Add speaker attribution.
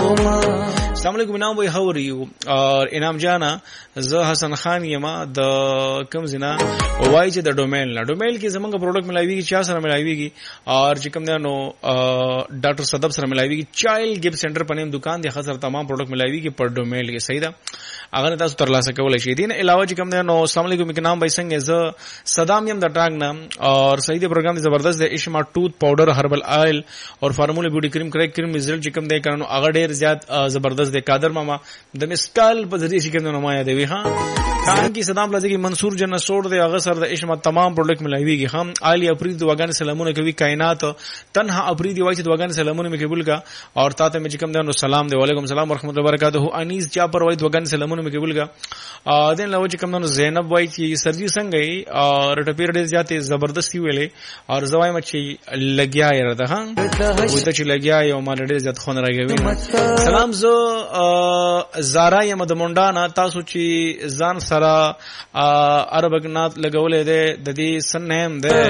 Speaker 1: السلام علیکم انعام بھائی، how are you؟ اور انعام جانا زه حسن خان یما د کوم زینا وای چې د ډومیل کې زمونږ پروډکټ ملایوي چا سره ملایوي اور چې کوم دی نو ډاکټر صدب سره ملایوي چایلډ گفت سنټر پنیم دکان دی خاصه تمام پروډکټ ملایوي کې پر ډومیل کې صحیح ده اگر تاسو ترلاسه کولای شئ. دین علاوه چې کوم دی نو السلام علیکم انعام بھائی څنګه زه صدام یم د ټاګ نام اور صحیح دی پروګرام زبردست دی. اشما ټوث پاوډر هربل آیل اور فارمولا بیوټي کریم کریک کریم رزلټ چې کوم دی کنه هغه ډیر زیات زبردست دی. قادر ماما د مسکال په ذریعہ چې کوم نو ما یاد وی ها کان کی صدام لازم کی منصور جن سوړ دی هغه سره د اشما تمام پروډکټ ملایويږي. هم علی افرید وغان سلامونه کوي کائنات تنها افرید وای چې وغان سلامونه می قبول کا اور تاته می چې کوم دی نو سلام دی وعلیکم السلام ورحمت الله وبرکاتہ. انیس چا پر وای وغان سلامونه می قبول کا دین لو چې کوم نو زینب وای چې سرجی څنګه اور ټپیر ډیر زیات زبردستی ویلې اور زوای مچي لګیا یې راته ها وته چې لګیا یو مال ډیر زیات خون راګوي. سلام زه زارا یم د مونډانا تاسو چې ځان سره عربګنات لګولې ده د دې سنهم ده